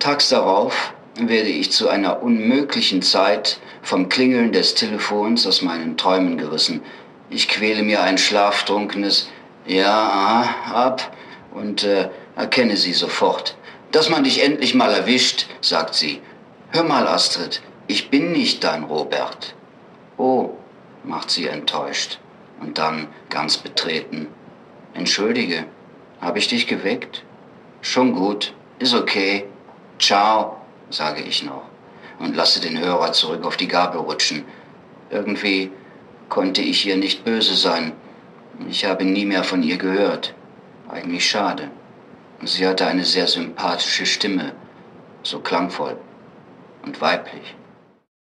Tags darauf werde ich zu einer unmöglichen Zeit vom Klingeln des Telefons aus meinen Träumen gerissen. Ich quäle mir ein schlaftrunkenes Ja, ab und erkenne sie sofort. Dass man dich endlich mal erwischt, sagt sie. Hör mal, Astrid, ich bin nicht dein Robert. Oh, macht sie enttäuscht und dann ganz betreten. Entschuldige, habe ich dich geweckt? Schon gut, ist okay. Ciao, sage ich noch und lasse den Hörer zurück auf die Gabel rutschen. Irgendwie konnte ich ihr nicht böse sein. Ich habe nie mehr von ihr gehört. Eigentlich schade. Sie hatte eine sehr sympathische Stimme, so klangvoll und weiblich.